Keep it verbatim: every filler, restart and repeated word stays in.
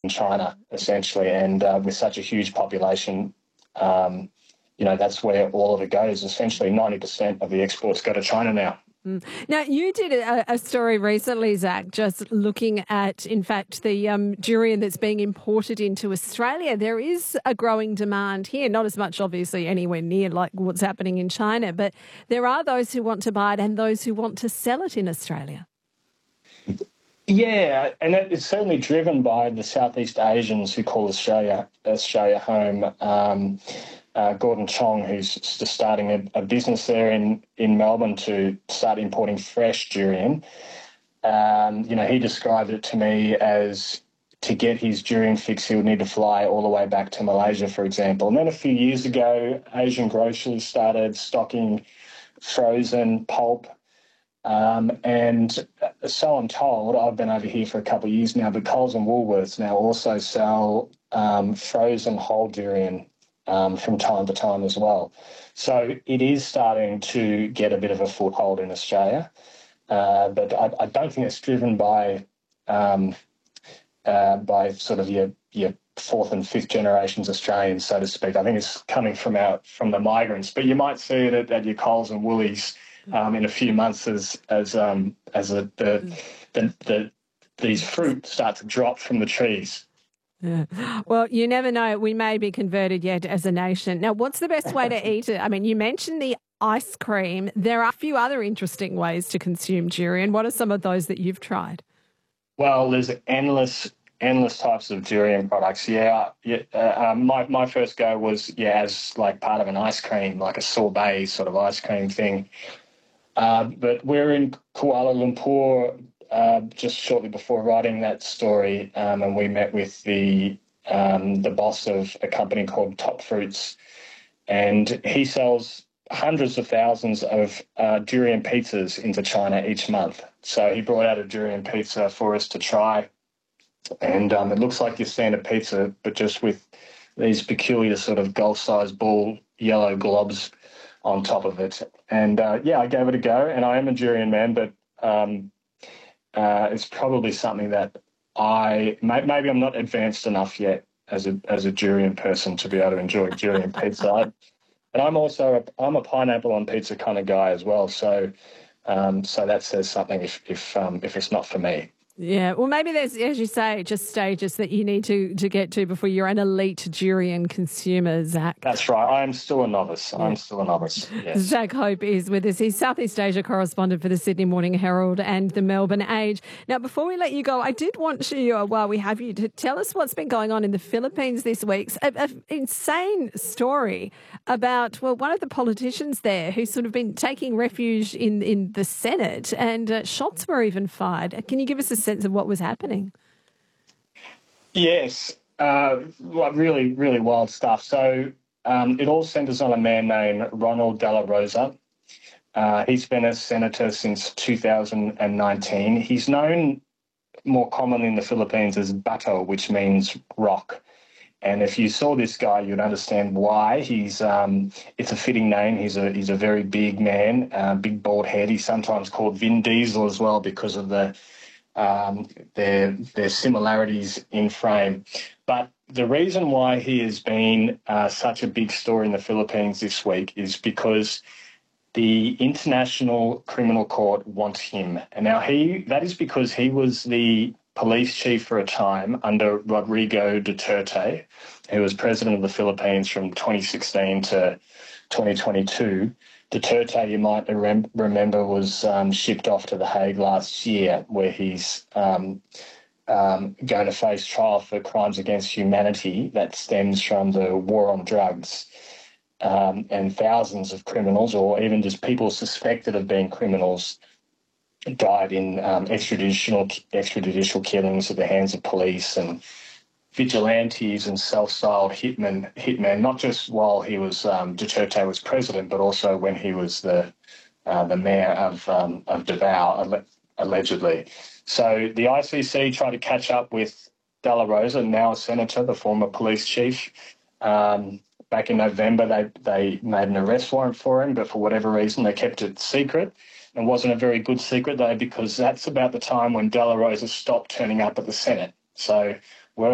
China, essentially. And uh, with such a huge population, um, you know, that's where all of it goes. Essentially, ninety percent of the exports go to China now. Mm. Now, you did a, a story recently, Zach, just looking at, in fact, the um, durian that's being imported into Australia. There is a growing demand here, not as much, obviously, anywhere near like what's happening in China, but there are those who want to buy it and those who want to sell it in Australia. Yeah, and it's certainly driven by the Southeast Asians who call Australia Australia home. Um, uh, Gordon Chong, who's just starting a, a business there in, in Melbourne to start importing fresh durian. Um, you know, he described it to me as to get his durian fix, he would need to fly all the way back to Malaysia, for example. And then a few years ago, Asian grocers started stocking frozen pulp. Um, and so I'm told, I've been over here for a couple of years now, but Coles and Woolworths now also sell um, frozen whole durian um, from time to time as well. So it is starting to get a bit of a foothold in Australia, uh, but I, I don't think it's driven by um, uh, by sort of your your fourth and fifth generations Australians, so to speak. I think it's coming from out from the migrants, but you might see it at, at your Coles and Woolies Um, in a few months as as um, as a, the, the the these fruit start to drop from the trees. Yeah. Well, you never know. We may be converted yet as a nation. Now, what's the best way to eat it? I mean, you mentioned the ice cream. There are a few other interesting ways to consume durian. What are some of those that you've tried? Well, there's endless endless types of durian products. Yeah, yeah. Uh, um, my my first go was yeah as like part of an ice cream, like a sorbet sort of ice cream thing. Uh, but we're in Kuala Lumpur uh, just shortly before writing that story, um, and we met with the um, the boss of a company called Top Fruits, and he sells hundreds of thousands of uh, durian pizzas into China each month. So he brought out a durian pizza for us to try, and um, it looks like you're seeing a pizza, but just with these peculiar sort of golf-sized ball yellow globs on top of it. And uh, yeah, I gave it a go, and I am a durian man, but um, uh, it's probably something that I may, maybe I'm not advanced enough yet as a as a durian person to be able to enjoy durian pizza. I, and I'm also a, I'm a pineapple on pizza kind of guy as well. So um, so that says something if if um, if it's not for me. Yeah, well, maybe there's, as you say, just stages that you need to, to get to before you're an elite durian consumer, Zach. That's right. I am still a novice. Yeah. I'm still a novice, yes. Zach Hope is with us. He's Southeast Asia correspondent for the Sydney Morning Herald and the Melbourne Age. Now, before we let you go, I did want you, while we have you, to tell us what's been going on in the Philippines this week. An insane story about, well, one of the politicians there who's sort of been taking refuge in, in the Senate, and uh, shots were even fired. Can you give us a sense of what was happening? Yes, uh, really, really wild stuff. So um, it all centres on a man named Ronald De La Rosa. Uh, he's been a senator since two thousand nineteen. He's known more commonly in the Philippines as Bato, which means rock. And if you saw this guy, you'd understand why. He's um, it's a fitting name. He's a he's a very big man, uh, big bald head. He's sometimes called Vin Diesel as well because of the Um, their their similarities in frame. But the reason why he has been uh, such a big story in the Philippines this week is because the International Criminal Court wants him. And now he that is because he was the police chief for a time under Rodrigo Duterte, who was president of the Philippines from twenty sixteen to twenty twenty-two. Duterte, you might rem- remember, was um, shipped off to The Hague last year, where he's um, um, going to face trial for crimes against humanity that stems from the war on drugs. Um, and thousands of criminals, or even just people suspected of being criminals, died in um, extrajudicial, extrajudicial killings at the hands of police and vigilantes and self-styled hitmen, hitmen, not just while he was um, Duterte was president, but also when he was the uh, the mayor of um, of Davao, allegedly. So the I C C tried to catch up with De La Rosa, now a senator, the former police chief. Um, back in November, they they made an arrest warrant for him, but for whatever reason, they kept it secret. It wasn't a very good secret, though, because that's about the time when De La Rosa stopped turning up at the Senate. So